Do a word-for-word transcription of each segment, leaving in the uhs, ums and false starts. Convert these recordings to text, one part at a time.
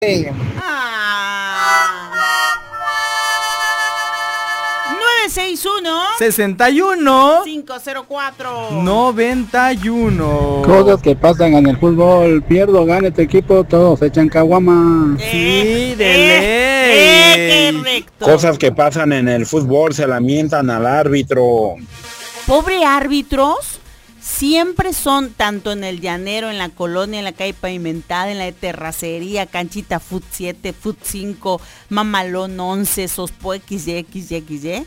Ah. nueve seis uno sesenta y uno cinco cero cuatro noventa y uno. Cosas que pasan en el fútbol. Pierdo, gana este equipo, todos echan caguama. Sí, de eh, ley. eh, Cosas que pasan en el fútbol, se lamentan al árbitro. Pobre árbitros. Siempre son, tanto en el llanero, en la colonia, en la calle pavimentada, en la de terracería, canchita Fut siete, Fut cinco, Mamalón once, Sospo X Y, X Y, X Y.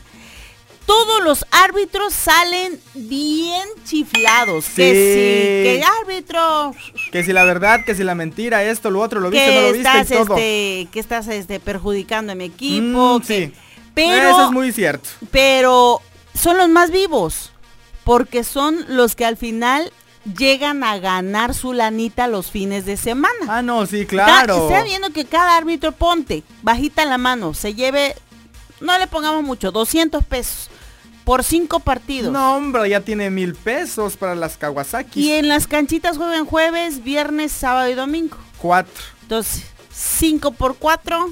Todos los árbitros salen bien chiflados. Sí. Que sí, que árbitro. Que si la verdad, que si la mentira, esto, lo otro, lo viste, Que no lo viste estás, y todo. este, que estás este, perjudicando a mi equipo. Mm, que, sí. pero, Eso es muy cierto. pero son los más vivos. Porque son los que al final llegan a ganar su lanita los fines de semana. Ah, no, sí, claro. Está viendo que cada árbitro, ponte, bajita la mano, se lleve, no le pongamos mucho, doscientos pesos por cinco partidos. No, hombre, ya tiene mil pesos para las Kawasaki. Y en las canchitas juegan jueves, viernes, sábado y domingo. Cuatro. Entonces, cinco por cuatro,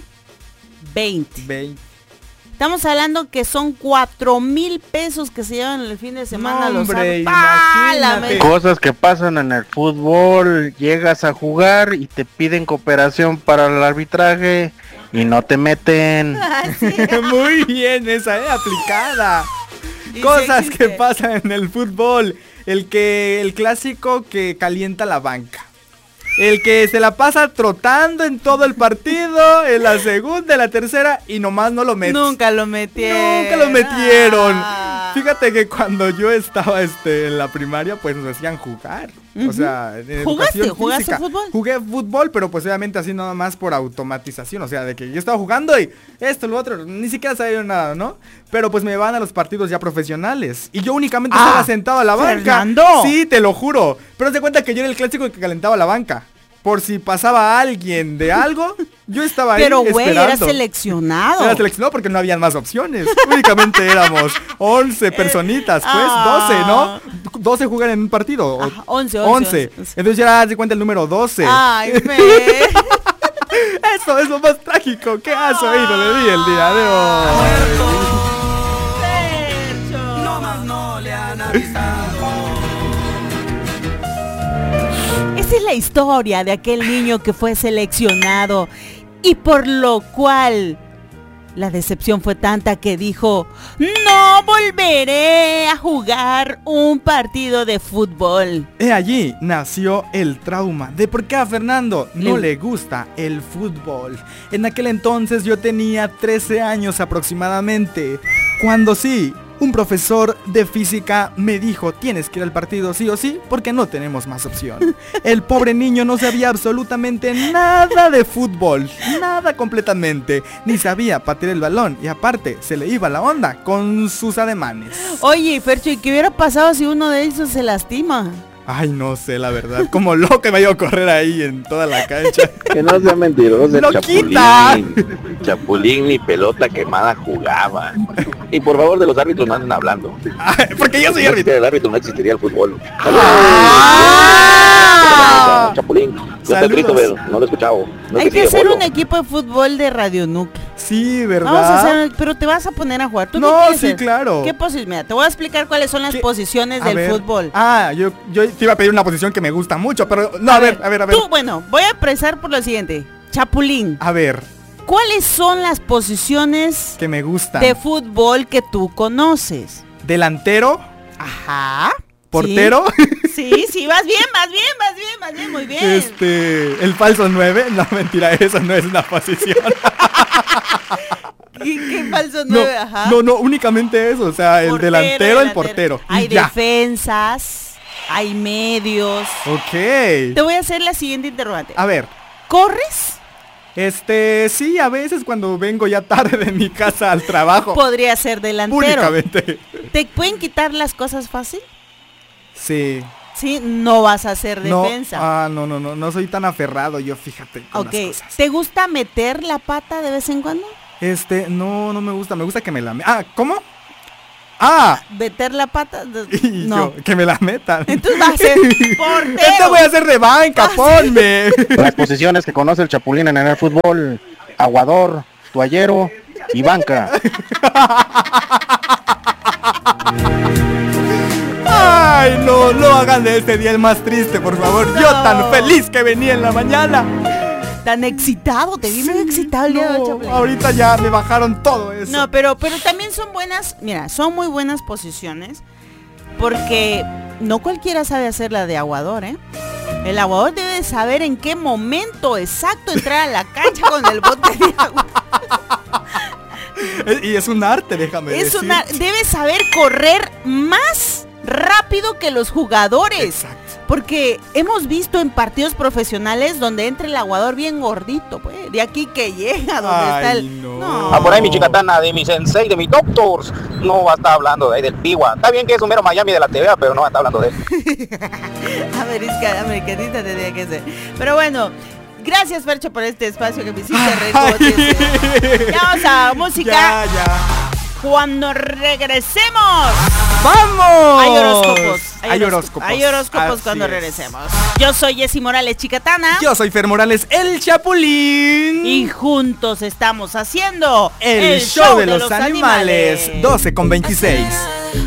veinte. Veinte. Estamos hablando que son cuatro mil pesos que se llevan el fin de semana No, los hombre, árbitros. ¡Ah, la imagínate! me- Cosas que pasan en el fútbol, llegas a jugar y te piden cooperación para el arbitraje y no te meten. Ah, sí. Muy bien, esa es aplicada. Y Cosas sí que existe. pasan en el fútbol. El que, el clásico que calienta la banca. El que se la pasa trotando en todo el partido, en la segunda, en la tercera, y nomás no lo mete. Nunca lo metieron. Nunca lo metieron. Ah. Fíjate que cuando yo estaba este, en la primaria, pues nos hacían jugar. Ujú. O sea, en ¿Jugaste? educación ¿Jugaste física. fútbol? Jugué fútbol, pero pues obviamente así nada más por automatización. O sea, de que yo estaba jugando y esto, lo otro, ni siquiera sabía nada, ¿no? Pero pues me van a los partidos ya profesionales. Y yo únicamente Ah, estaba sentado a la banca. ¡Fernando! Sí, te lo juro. Pero se cuenta que yo era el clásico que calentaba la banca. Por si pasaba alguien de algo, yo estaba ahí Pero güey, era esperando. seleccionado. Era seleccionado porque no habían más opciones. Únicamente éramos once personitas, pues, Ah. doce, ¿no? doce juegan en un partido. o- Ajá, once, once, once. once. Entonces ya se cuenta el número doce. Ay, me. Eso es lo más trágico que has oído de mí el día de hoy. Esa es la historia de aquel niño que fue seleccionado y por lo cual la decepción fue tanta que dijo, no volveré a jugar un partido de fútbol. He allí nació el trauma de por qué a Fernando no Le- le gusta el fútbol. En aquel entonces yo tenía trece años aproximadamente, cuando sí, un profesor de física me dijo, tienes que ir al partido sí o sí, porque no tenemos más opción. El pobre niño no sabía absolutamente nada de fútbol, nada completamente, ni sabía patear el balón, y aparte se le iba la onda con sus ademanes. Oye, Fercho, ¿y qué hubiera pasado si uno de ellos se lastima? Ay, no sé, la verdad, como loco me iba a correr ahí en toda la cancha. Que no sea mentiroso, el ¡Loquita! Chapulín. Chapulín ni pelota quemada jugaba. Y por favor de los árbitros no anden hablando. Ay, porque yo soy Si no árbitro. existiera el árbitro no existiría el fútbol. ¡Ah! Chapulín, yo estoy Saludos. triste, pero no lo he escuchado. No Hay sé que si hacer bolo. un equipo de fútbol de Radio Núcleo. Sí, ¿verdad? Vamos a hacer, pero te vas a poner a jugar. ¿Tú qué No, quieres sí, hacer? claro. ¿Qué posición? Mira, te voy a explicar cuáles son las ¿Qué? posiciones A del ver. fútbol. Ah, yo, yo te iba a pedir una posición que me gusta mucho, pero no, a, ver, a ver, a ver. Tú, bueno, voy a empezar por lo siguiente. Chapulín, A ver, ¿cuáles son las posiciones que me gusta. de fútbol que tú conoces? Delantero, Ajá. portero, Sí, sí, vas bien, vas bien, vas bien, vas bien, muy bien. este, el falso nueve. No, mentira, eso no es una posición. ¿Qué, qué falso No, nueve? Ajá. no, no, únicamente eso, o sea, el Portero, delantero, el portero. y Hay ya. defensas, hay medios. Ok. Te voy a hacer la siguiente interrogante. A ver, ¿Corres? este, sí, a veces cuando vengo ya tarde de mi casa al trabajo, Podría ser delantero. únicamente. ¿Te pueden quitar las cosas fácil? Sí. Sí, no vas a hacer No, defensa. ah, no, no, no, no soy tan aferrado yo, fíjate, con Ok, las cosas. ¿te gusta meter la pata de vez en cuando? Este, no, no me gusta, me gusta que me la... me- Ah, ¿cómo? Ah. ¿Meter la pata? Y No. yo, que me la metan. Entonces va a ser portero. Esto voy a hacer de banca, ponme. Las posiciones que conoce el Chapulín en el fútbol: aguador, toallero y banca. Ay, no, no hagan de este día el más triste, por favor. No. Yo tan feliz que venía en la mañana. Tan excitado, te vi muy excitado el día de hoy, No, Chapulín. ahorita ya me bajaron todo eso. No, pero, pero también son buenas, mira, son muy buenas posiciones, porque no cualquiera sabe hacer la de aguador, ¿eh? El aguador debe de saber en qué momento exacto entrar a la cancha con el bote de agua. Y es un arte, déjame Es decir. una, debe saber correr más rápido que los jugadores. Exacto. Porque hemos visto en partidos profesionales donde entra el aguador bien gordito, pues, de aquí que llega, donde Ay, está el... no. Ah, por ahí mi chicatana, de mi sensei, de mi doctors. No va a estar hablando de ahí del Piwa. Está bien que es un mero Miami de la T V A, pero no va a estar hablando de él. America- americanista tendría que ser. Pero bueno, gracias, Fercho, por este espacio que me hiciste reír como siempre. Ya vamos a música. Ya, ya. Cuando regresemos. ¡Vamos! Hay horóscopos. Hay horóscopos. Hay horóscopos Así cuando es. regresemos. Yo soy Jessy Morales Chicatana. Yo soy Fer Morales, el Chapulín. Y juntos estamos haciendo el, show, de, los, animales. doce con veintiséis.